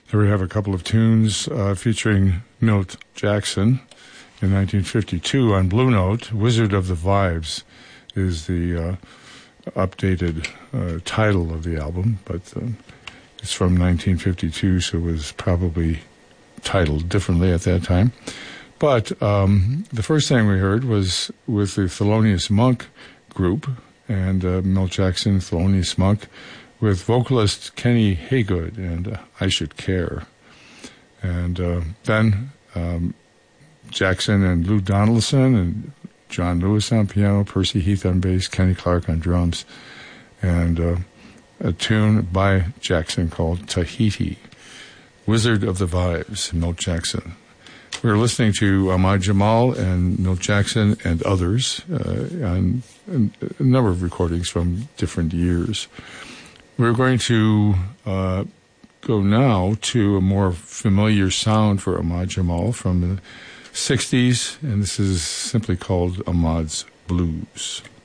There we have a couple of tunes featuring Milt Jackson in 1952 on Blue Note. Wizard of the Vibes is the updated title of the album, but it's from 1952, so it was probably titled differently at that time. But the first thing we heard was with the Thelonious Monk group, and Milt Jackson, Thelonious Monk, with vocalist Kenny Haygood and I Should Care. And then Jackson and Lou Donaldson and John Lewis on piano, Percy Heath on bass, Kenny Clark on drums, and a tune by Jackson called Tahiti. Wizard of the Vibes, Milt Jackson. We're listening to Ahmad Jamal and Milt Jackson and others on a number of recordings from different years. We're going to go now to a more familiar sound for Ahmad Jamal from the 60s, and this is simply called Ahmad's Blues.